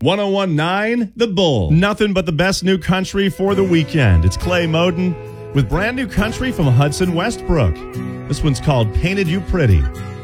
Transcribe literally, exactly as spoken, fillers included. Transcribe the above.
one oh one point nine The Bull. Nothing but the best new country for the weekend. It's Clay Moden with brand new country from Hudson Westbrook. This one's called Painted You Pretty.